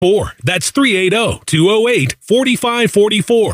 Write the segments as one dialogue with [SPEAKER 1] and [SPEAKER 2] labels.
[SPEAKER 1] That's 380-208-4544.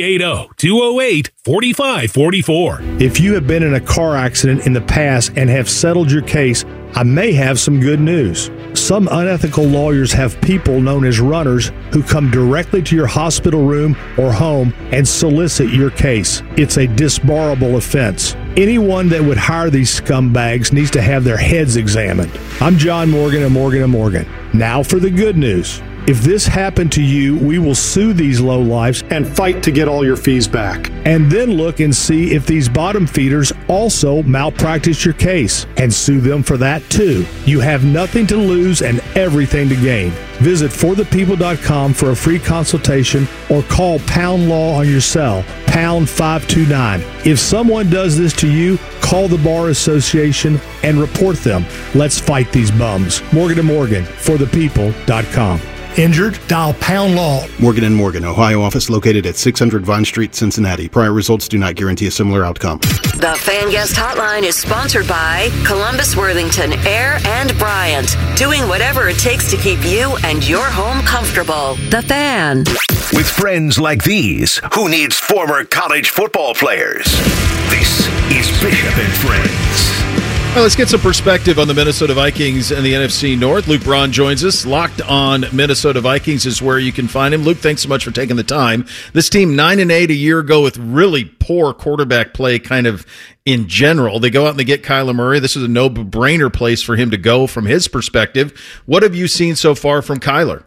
[SPEAKER 1] 380-208-4544.
[SPEAKER 2] If you have been in a car accident in the past and have settled your case, I may have some good news. Some unethical lawyers have people known as runners who come directly to your hospital room or home and solicit your case. It's a disbarable offense. Anyone that would hire these scumbags needs to have their heads examined. I'm John Morgan of Morgan & Morgan. Now for the good news. If this happened to you, we will sue these lowlifes
[SPEAKER 3] and fight to get all your fees back.
[SPEAKER 2] And then look and see if these bottom feeders also malpractice your case and sue them for that too. You have nothing to lose and everything to gain. Visit forthepeople.com for a free consultation or call Pound Law on your cell, pound 529. If someone does this to you, call the Bar Association and report them. Let's fight these bums. Morgan & Morgan, forthepeople.com.
[SPEAKER 4] Injured? Dial Pound Law.
[SPEAKER 3] Morgan & Morgan, Ohio office located at 600 Vine Street, Cincinnati. Prior results do not guarantee a similar outcome.
[SPEAKER 5] The Fan Guest Hotline is sponsored by Columbus, Worthington, Air, and Bryant. Doing whatever it takes to keep you and your home comfortable. The Fan.
[SPEAKER 6] With friends like these, who needs former college football players? This is Bishop and Friends.
[SPEAKER 7] Well, let's get some perspective on the Minnesota Vikings and the NFC North. Luke Braun joins us. Locked On Minnesota Vikings is where you can find him. Luke, thanks so much for taking the time. This team 9-8 a year ago with really poor quarterback play kind of in general. They go out and they get Kyler Murray. This is a no-brainer place for him to go from his perspective. What have you seen so far from Kyler?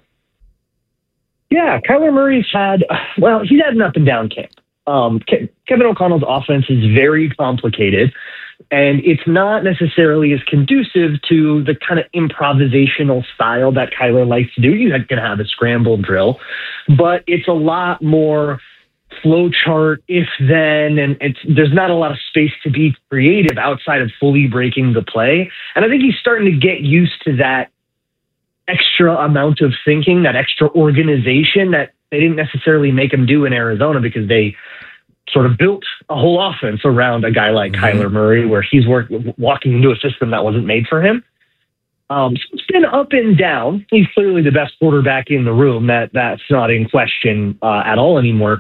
[SPEAKER 8] Yeah, Kyler Murray's he's had an up-and-down camp. Kevin O'Connell's offense is very complicated. And it's not necessarily as conducive to the kind of improvisational style that Kyler likes to do. You're going to have a scramble drill, but it's a lot more flow chart, if then, and there's not a lot of space to be creative outside of fully breaking the play. And I think he's starting to get used to that extra amount of thinking, that extra organization that they didn't necessarily make him do in Arizona because they sort of built a whole offense around a guy like Kyler Murray, where he's walking into a system that wasn't made for him. So it's been up and down. He's clearly the best quarterback in the room. That's not in question at all anymore.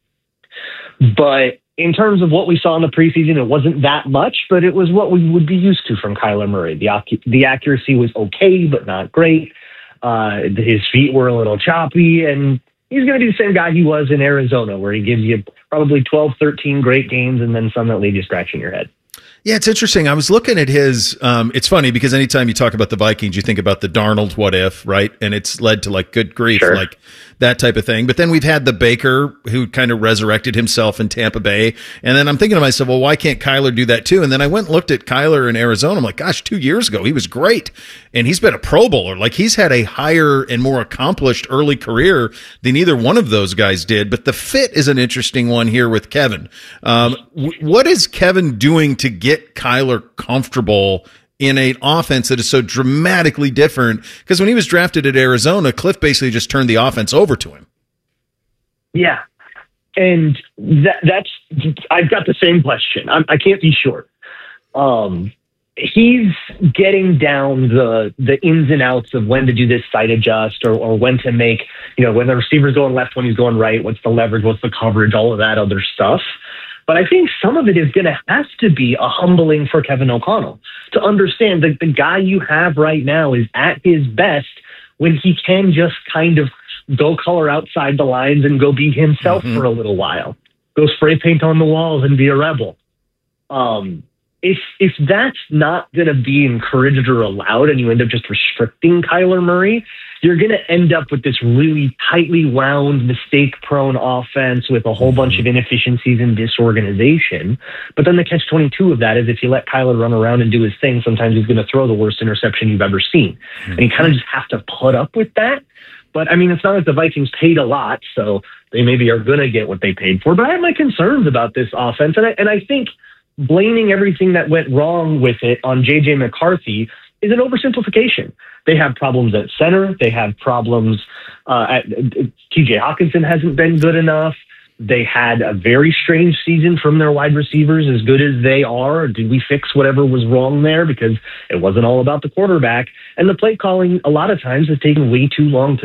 [SPEAKER 8] But in terms of what we saw in the preseason, it wasn't that much, but it was what we would be used to from Kyler Murray. The accuracy was okay, but not great. His feet were a little choppy, and he's going to be the same guy he was in Arizona, where he gives you probably 12, 13 great games and then some that leave you scratching your head.
[SPEAKER 7] Yeah, it's interesting. I was looking at his it's funny because anytime you talk about the Vikings, you think about the Darnold what if, right? And it's led to like good grief,
[SPEAKER 8] sure,
[SPEAKER 7] like that type of thing. But then we've had the Baker who kind of resurrected himself in Tampa Bay. And then I'm thinking to myself, well, why can't Kyler do that too? And then I went and looked at Kyler in Arizona. I'm like, gosh, 2 years ago, he was great. And he's been a Pro Bowler. Like he's had a higher and more accomplished early career than either one of those guys did. But the fit is an interesting one here with Kevin. What is Kevin doing to get Kyler comfortable in an offense that is so dramatically different? Because when he was drafted at Arizona, Cliff basically just turned the offense over to him.
[SPEAKER 8] Yeah. And that's I've got the same question. I can't be sure. He's getting down the ins and outs of when to do this side adjust or when to make, when the receiver's going left, when he's going right, what's the leverage, what's the coverage, all of that other stuff. But I think some of it is going to have to be a humbling for Kevin O'Connell to understand that the guy you have right now is at his best when he can just kind of go color outside the lines and go be himself for a little while. Go spray paint on the walls and be a rebel. If that's not going to be encouraged or allowed and you end up just restricting Kyler Murray, you're going to end up with this really tightly wound, mistake-prone offense with a whole bunch of inefficiencies and disorganization. But then the catch-22 of that is if you let Kyler run around and do his thing, sometimes he's going to throw the worst interception you've ever seen. And you kind of just have to put up with that. But, I mean, it's not like the Vikings paid a lot, so they maybe are going to get what they paid for. But I have my concerns about this offense, and I think blaming everything that went wrong with it on J.J. McCarthy is an oversimplification. They have problems at center. They have problems at T.J. Hawkinson hasn't been good enough. They had a very strange season from their wide receivers, as good as they are. Did we fix whatever was wrong there? Because it wasn't all about the quarterback. And the play calling, a lot of times, has taken way too long to